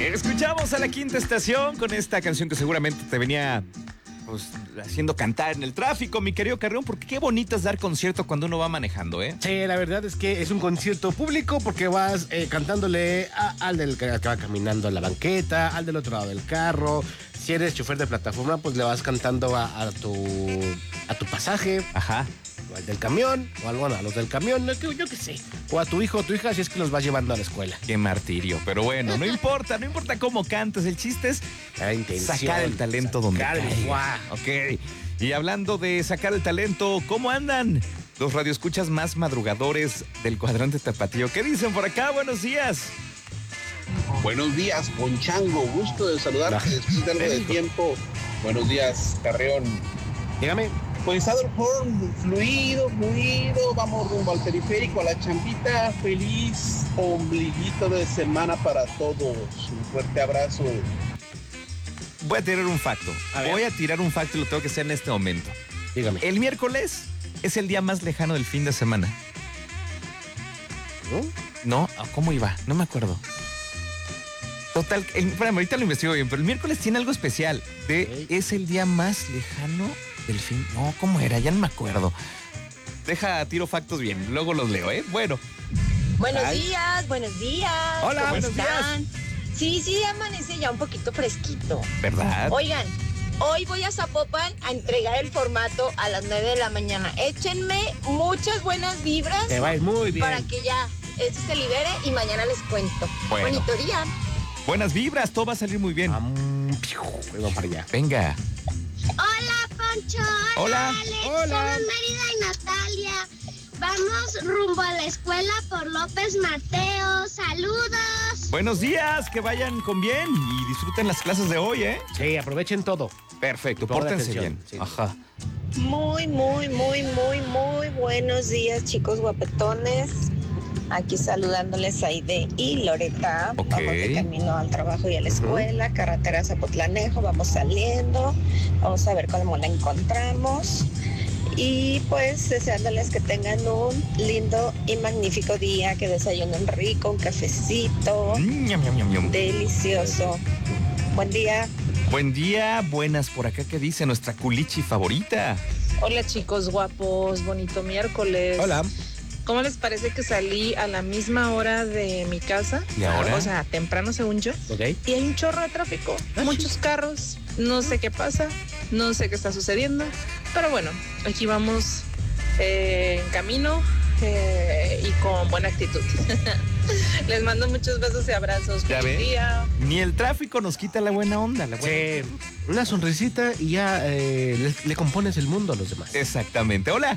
Escuchamos a La Quinta Estación con esta canción que seguramente te venía pues haciendo cantar en el tráfico, mi querido Carrión, porque qué bonito es dar concierto cuando uno va manejando, ¿eh? Sí, la verdad es que es un concierto público porque vas cantándole al del que va caminando a la banqueta, al del otro lado del carro. Si eres chofer de plataforma, pues le vas cantando a tu pasaje. Ajá. O al del camión, o a los del camión, yo qué sé. O a tu hijo o tu hija si es que los vas llevando a la escuela. Qué martirio, pero bueno, no importa cómo cantes, el chiste es sacar el talento donde caiga. Ok, y hablando de sacar el talento, ¿cómo andan los radioescuchas más madrugadores del cuadrante tapatío? ¿Qué dicen por acá? Buenos días. Buenos días, Ponchango, gusto de saludarte después de algo de tiempo. Buenos días, Carreón. Dígame. Pues Adolfo, fluido, vamos rumbo al periférico, a la chambita. Feliz ombliguito de semana para todos. Un fuerte abrazo. Voy a tirar un facto. Voy a tirar un facto y lo tengo que hacer en este momento. Dígame. El miércoles es el día más lejano del fin de semana. ¿No? ¿Cómo iba? No me acuerdo. Total, espérame, ahorita lo investigo bien, pero el miércoles tiene algo especial. Es el día más lejano del fin. No, ¿cómo era? Ya no me acuerdo. Tiro factos bien, luego los leo, ¿eh? Bueno. Buenos días. Hola, ¿Cómo buenos están? días. Sí, amanece ya un poquito fresquito. ¿Verdad? Oigan, hoy voy a Zapopan a entregar el formato a las 9 de la mañana. Échenme muchas buenas vibras. Te va a ir muy bien. Para que ya esto se libere y mañana les cuento. Bueno. Bonito día. Buenas vibras, todo va a salir muy bien. Vamos para allá. Venga. Hola, Poncho. Hola. Alex. Hola. Somos Mérida y Natalia. Vamos rumbo a la escuela por López Mateo. Saludos. Buenos días, que vayan con bien y disfruten las clases de hoy, ¿eh? Sí, aprovechen todo. Perfecto, Toda pórtense atención, bien. sí. Ajá. Muy buenos días, chicos guapetones. Aquí saludándoles Aide y Loreta. Ok. Vamos de camino al trabajo y a la escuela, carretera Zapotlanejo, vamos saliendo, vamos a ver cómo la encontramos. Y pues deseándoles que tengan un lindo y magnífico día, que desayunen rico, un cafecito, Ñam, ñam, ñam, ñam. delicioso. Buen día. Buen día, buenas por acá, ¿qué dice nuestra culichi favorita? Hola chicos guapos, bonito miércoles. Hola. ¿Cómo les parece que salí a la misma hora de mi casa? ¿Y ahora? O sea, temprano según yo. Ok. Y hay un chorro de tráfico, muchos carros, no sé qué pasa, no sé qué está sucediendo, pero bueno, aquí vamos en camino y con buena actitud. Les mando muchos besos y abrazos. ¿Ya Feliz ve? día. Ni el tráfico nos quita la buena onda, la buena. Sí, una sonrisita y ya le compones el mundo a los demás. Exactamente. Hola.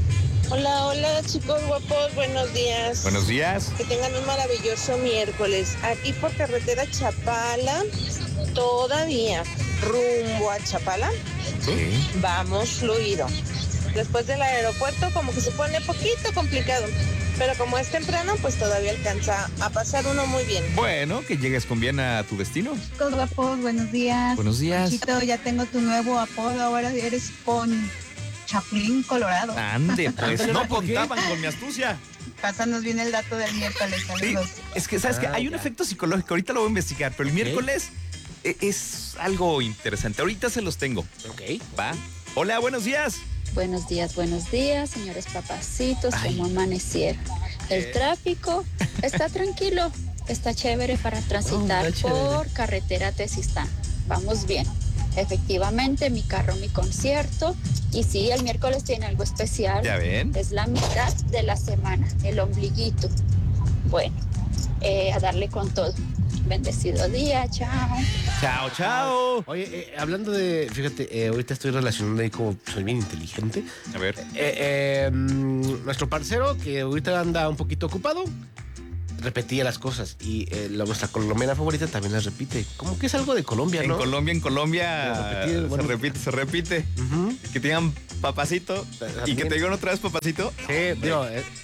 Hola chicos guapos, buenos días. Buenos días. Que tengan un maravilloso miércoles. Aquí por carretera Chapala, todavía rumbo a Chapala, Sí. vamos fluido. Después del aeropuerto como que se pone poquito complicado, pero como es temprano, pues todavía alcanza a pasar uno muy bien. Bueno, que llegues con bien a tu destino. Chicos guapos, buenos días. Buenos días. Ponchito, ya tengo tu nuevo apodo, ahora eres Pon Chapulín Colorado. Ande, pues no contaban con mi astucia. Pásanos bien el dato del miércoles, Sí, saludos. es que, ¿sabes qué? Hay un ya. efecto psicológico, ahorita lo voy a investigar, pero el miércoles es algo interesante. Ahorita se los tengo. Ok. ¿Va? Hola, buenos días. Buenos días, señores papacitos, Ay. ¿cómo amanecieron? El tráfico está tranquilo, está chévere para transitar está chévere. por carretera Tezistán. Vamos bien. Efectivamente, mi carro, mi concierto. Y sí, el miércoles tiene algo especial. ¿Ya ven? Es la mitad de la semana, el ombliguito. Bueno, a darle con todo. Bendecido día, chao. Chao, chao. Oye, hablando de, fíjate, ahorita estoy relacionando ahí como soy bien inteligente. A ver. Nuestro parcero, que ahorita anda un poquito ocupado, repetía las cosas. Y nuestra colombiana favorita también las repite. Como que es algo de Colombia, ¿no? En Colombia Repetir, bueno. se repite. Ujú. Que te digan papacito y que te digan otra vez papacito. Sí, digo,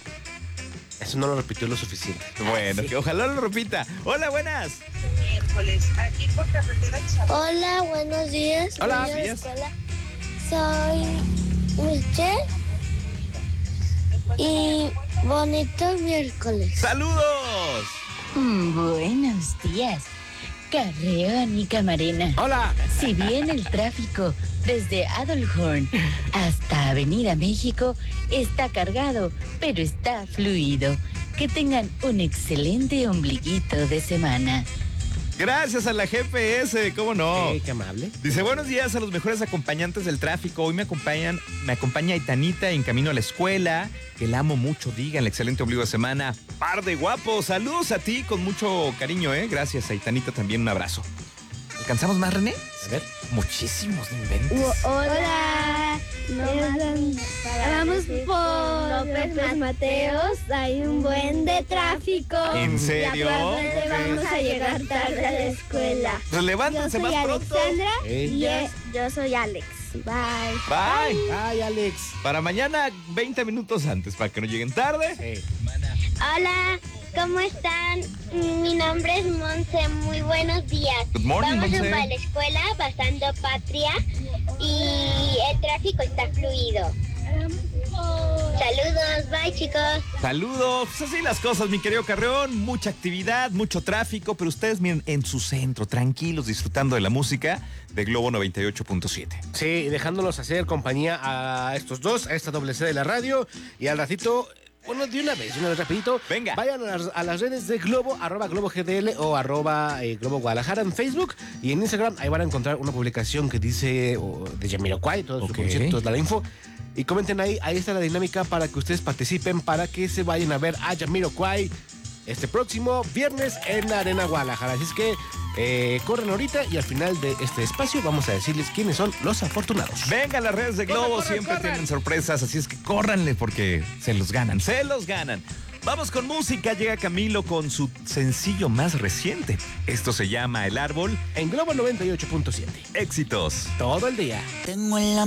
eso no lo repitió lo suficiente. Bueno, que ojalá lo repita. Hola, buenas. Miércoles, aquí por carretera Chapala. Hola, buenos días. Hola. Voy a la Días. escuela. Soy Michelle. Y bonito miércoles. ¡Saludos! Buenos días. Carreón y Camarena. ¡Hola! Si bien el tráfico desde Adolhorn hasta Avenida México está cargado, pero está fluido. Que tengan un excelente ombliguito de semana. Gracias a la GPS, ¿cómo no? Qué amable. Dice, buenos días a los mejores acompañantes del tráfico. Hoy me acompaña Aitanita en camino a la escuela, que la amo mucho, digan, excelente ombligo de semana. Par de guapos, saludos a ti con mucho cariño, Gracias, Aitanita, también un abrazo. ¿Alcanzamos más, René? A ver. Muchísimos, no inventes. Hola. Vamos por López Mateos. Hay un buen de tráfico. ¿En serio? Y vamos a llegar tarde a la escuela. Pues levántense más pronto. Yo soy Alexandra y yo soy Alex. Bye. Bye. Bye, Alex. Para mañana, 20 minutos antes, para que no lleguen tarde. Sí. Hola, ¿cómo están? Mi nombre es Monse, muy buenos días. Good morning, Vamos Monse. rumbo a la escuela, pasando Patria, y el tráfico está fluido. Saludos, bye chicos. Saludos, pues así las cosas, mi querido Carreón, mucha actividad, mucho tráfico, pero ustedes miren en su centro, tranquilos, disfrutando de la música de Globo 98.7. Sí, dejándonos hacer compañía a estos dos, a esta doble C de la radio, y al ratito... Bueno, de una vez rapidito. Venga. Vayan a las redes de Globo, @GloboGDL o @Globo Guadalajara en Facebook y en Instagram. Ahí van a encontrar una publicación que dice de Jamiroquai, todos sus conciertos, la info. Y comenten ahí está la dinámica para que ustedes participen, para que se vayan a ver a Jamiroquai este próximo viernes en la Arena Guadalajara. Así es que corren ahorita y al final de este espacio vamos a decirles quiénes son los afortunados. Venga, las redes de Globo siempre tienen sorpresas, así es que córranle porque se los ganan. Vamos con música, llega Camilo con su sencillo más reciente. Esto se llama El Árbol. En Globo 98.7. Éxitos. Todo el día. Tengo en la